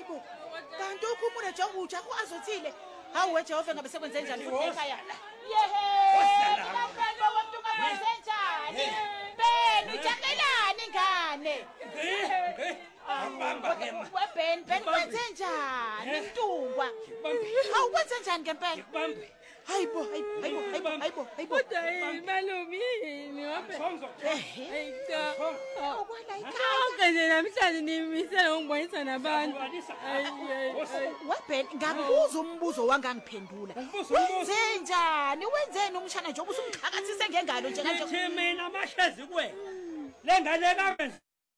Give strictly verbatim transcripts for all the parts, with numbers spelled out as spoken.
Hayibo. Kanti ukhumule nje ubuja ko azothile. Hawu weJehova ngabe sekwenze njani futhi ekhaya? Yehe. Ngaphandle komuntu ngabe njani? Beni ujakelani ngane? Ngihamba ke ma. Webeni beni wenze njani Mtungwa? Hawu wenze njani ngempela? Ngibambe. Hayibo hayibo hayibo hayibo hayibo. Kodwa malume yini wabe? Eh. Okwala ikhaya. Konke nje namhlanje nimisela ngibonisa nabantu. Webeni ngabuza umbuzo wangangiphendula. Wenze njani? Wenzeni umshana nje ubusumqhakathise ngengalo nje kanje? Ngithi mina amahlezi kuwe. Lengane kabe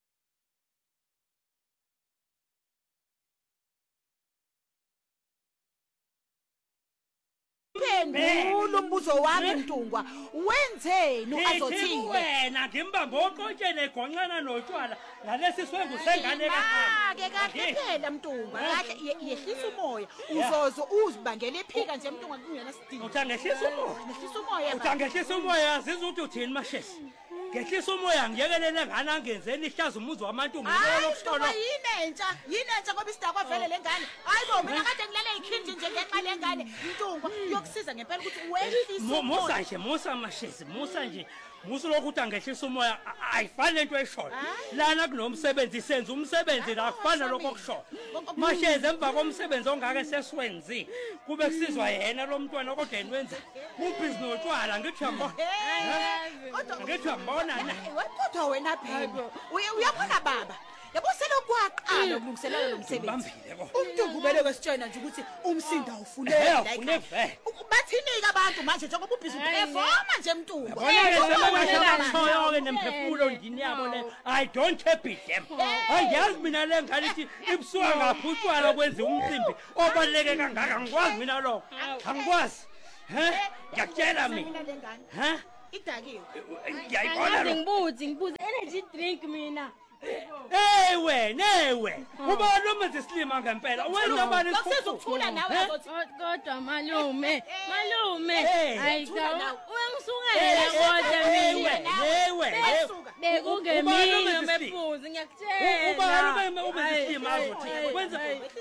Phendula umbuzo wami Mtungwa. Wenzeni azothini? Wena ngimbambe oqotshele egonqana notshwala ngalesi swengu sengane kahamba. Ke kahle phela Mtungwa. Kahle yehlisa umoya. Uzozo uzibangela iphika nje Mtungwa kungena sidingo. Uthi angehlisa umoya. Ngehlisa umoya. Uthi angehlisa umoya azizwe ukuthi uthini mashesi. Ngehlisa umoya ngiyekelele ngane angenzeni ihlaza umuzi wamantu ngiyelo lokuhlola. Hayi yinentsha. Yinentsha ngoba isidakwa vele lengane. Hayibo mina kade ngilale ikhindi nje ngenxa lengane. Mtungwa yokusiza ngempela ukuthi wehlisa umoya. Musa nje musa mashesi musa nje. Musu lokuthi angehlisa umoya ayifani lento eshona. Lana kunomsebenzi senza umsebenzi la kufana lokho okushona. Mashezi emva komsebenzi ongake sesiwenzi kube kusizwa yena lo mntwana kodwa yena wenza ubhizi notshwala ngithi yabo. Ngithi yabona na. Kodwa wena phela uyakhona baba. Yabo selokwaqala ukulungiselela lo msebenzi. Umuntu ngubele kwesitshena nje ukuthi umsinda ufuneka like. Bathinika abantu manje njengoba ubhizi uperforma nje Mtungwa. Yabona ke nemphefumulo ndini yabo le. I don't happy them. Angiyazi mina le ngane ithi ibusuka ngaphutshwala kwenza umcimbi obaleke kangaka ngikwazi mina lokho. Angikwazi. He? Ngiyakutshela mina. He? Idakiwe. Ngiyayibona lo. Ngibuzi ngibuzi energy drink mina. Hey wena ewe kuba noma zisilima ngempela wenza bani ukuthula nawe kodwa malume malume ayika uyangisukela kodwa ewe bekungemini mephuzi ngiyakutshela kuba noma ube zisilima azothi wenza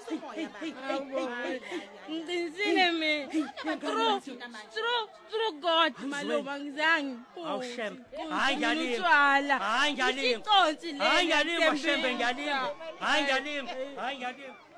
ngizinsile mina true true true god malume ngizangi awushem hayi ngiyalima hayi ngiyalima iconsi le hayi ngiyalima shembe ngiyalima hayi ngiyalima hayi ngiyalima